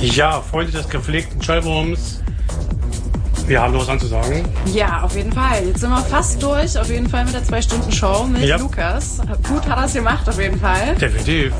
Ja, Freunde des gepflegten Schallwurms, wir haben noch was anzusagen. Ja, auf jeden Fall. Jetzt sind wir fast durch, auf jeden Fall mit der 2-Stunden-Show mit Lukas. Gut hat er es gemacht, auf jeden Fall. Definitiv.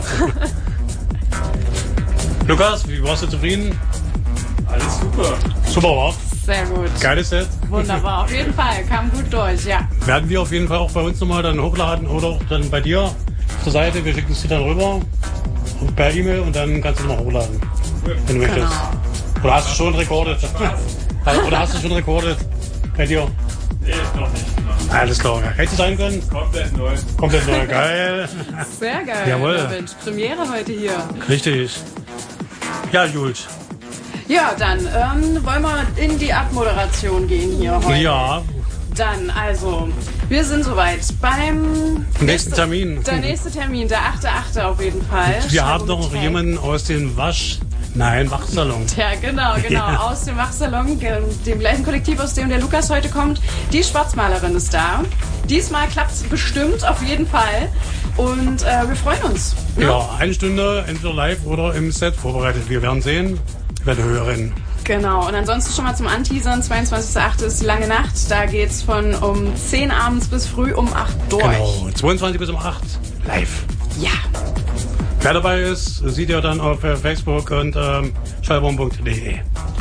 Lukas, wie warst du zufrieden? Alles super. Super, war? Sehr gut. Geiles Set. Wunderbar, auf jeden Fall. Kam gut durch, ja. Werden wir auf jeden Fall auch bei uns nochmal dann hochladen oder auch dann bei dir auf der Seite. Wir schicken es dir dann rüber per E-Mail und dann kannst du nochmal hochladen, wenn du möchtest. Oder hast du schon rekordet? Oder hast du schon rekordet bei dir? Nee, noch nicht. Alles klar. Hätte sein können? Komplett neu. Komplett neu. Geil. Sehr geil. Jawohl. Ja, Mensch, Premiere heute hier. Richtig. Ja, Jules. Ja, dann wollen wir in die Abmoderation gehen hier heute. Ja. Dann, also, wir sind soweit beim Nächsten Termin. Der nächste Termin, der 8.8. auf jeden Fall. Wir haben noch jemanden aus dem Wachsalon. Ja, genau, aus dem Wachsalon, dem gleichen Kollektiv, aus dem der Lukas heute kommt. Die Schwarzmalerin ist da. Diesmal klappt es bestimmt, auf jeden Fall. Und wir freuen uns. Ne? Ja, 1 Stunde, entweder live oder im Set vorbereitet. Wir werden sehen, wir werden hören. Genau, und ansonsten schon mal zum Anteasern, 22.8. ist die lange Nacht. Da geht's von um 10 abends bis früh um 8 durch. Genau, 22 bis um 8 live. Ja. Wer dabei ist, sieht ihr dann auf Facebook und schallwurm.de.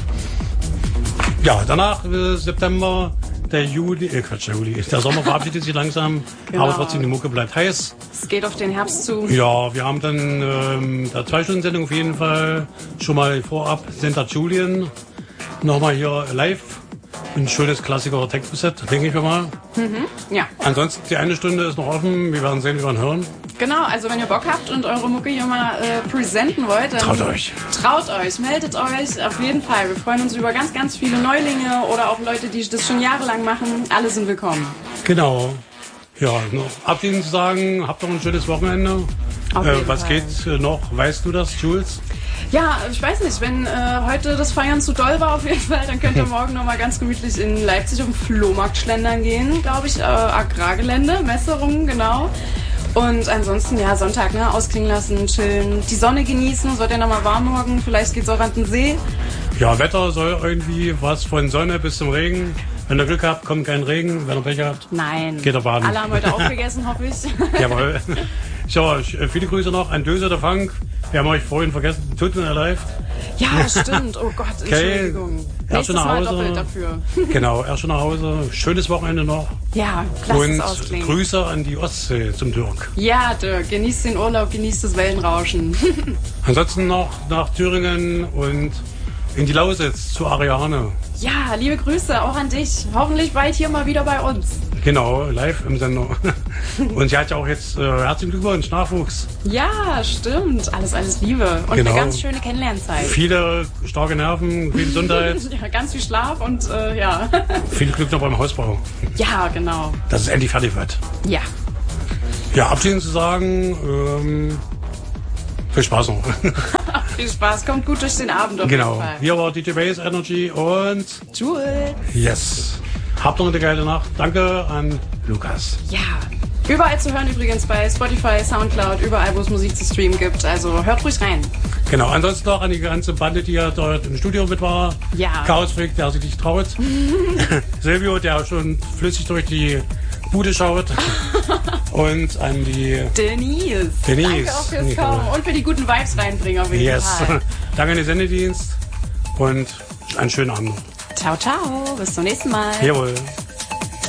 Ja, danach September, der Juli. Der Sommer verabschiedet sich langsam, genau. Aber trotzdem die Mucke bleibt heiß. Es geht auf den Herbst zu. Ja, wir haben dann der 2-Stunden-Sendung auf jeden Fall schon mal vorab St. Julian nochmal hier live. Ein schönes Klassiker-Techno-Set, denke ich mal. Ja. Ansonsten die 1 Stunde ist noch offen. Wir werden sehen, wir werden hören. Genau, also wenn ihr Bock habt und eure Mucke hier mal präsentieren wollt, dann traut euch, meldet euch auf jeden Fall. Wir freuen uns über ganz, ganz viele Neulinge oder auch Leute, die das schon jahrelang machen. Alle sind willkommen. Genau. Ja, noch abschließend zu sagen, habt doch ein schönes Wochenende. Was Fall. geht noch? Weißt du das, Jules? Ja, ich weiß nicht, wenn heute das Feiern zu doll war auf jeden Fall, dann könnt ihr morgen nochmal ganz gemütlich in Leipzig um Flohmarkt schlendern gehen, glaube ich, Agrargelände, Messerungen, genau. Und ansonsten, ja, Sonntag, ne, ausklingen lassen, chillen, die Sonne genießen, es wird ja nochmal warm morgen, vielleicht geht's auch an den See. Ja, Wetter soll irgendwie was von Sonne bis zum Regen. Wenn ihr Glück habt, kommt kein Regen. Wenn ihr Pech habt, nein. Geht ihr baden. Alle haben heute aufgegessen, hoffe ich. Jawohl. Ja, viele Grüße noch an Döse der Funk. Wir haben euch vorhin vergessen, tut mir leid. Ja, stimmt. Oh Gott, Entschuldigung. Nächstes Mal doppelt dafür. Genau, erst schon nach Hause. Schönes Wochenende noch. Ja, lasst es Und ausklingen. Grüße an die Ostsee zum Dirk. Ja, Dirk, genießt den Urlaub, genießt das Wellenrauschen. Ansonsten noch nach Thüringen und in die Lausitz zu Ariane. Ja, liebe Grüße auch an dich. Hoffentlich bald hier mal wieder bei uns. Genau, live im Sender. Und sie hat ja auch jetzt herzlichen Glückwunsch, Nachwuchs. Ja, stimmt. Alles Liebe. Und Genau. Eine ganz schöne Kennenlernzeit. Viele starke Nerven, viel Gesundheit. Ja, ganz viel Schlaf und ja. Viel Glück noch beim Hausbau. Ja, genau. Dass es endlich fertig wird. Ja. Ja, abschließend zu sagen, viel Spaß noch. Viel Spaß. Kommt gut durch den Abend auf Genau. jeden Fall. Hier war DJ Base Energy und Jules. yes. Habt noch eine geile Nacht. Danke an Lukas. Ja. Überall zu hören übrigens bei Spotify, Soundcloud, überall wo es Musik zu streamen gibt. Also hört ruhig rein. Genau, ansonsten noch an die ganze Bande, die ja dort im Studio mit war. Ja. Chaos Freak, der sich nicht traut. Silvio, der schon flüssig durch die Bude schaut. Und an die Denise. Danke auch fürs Kommen und für die guten Vibes reinbringen auf jeden Fall. Danke an den Sendedienst und einen schönen Abend. Ciao, ciao. Bis zum nächsten Mal. Jawohl.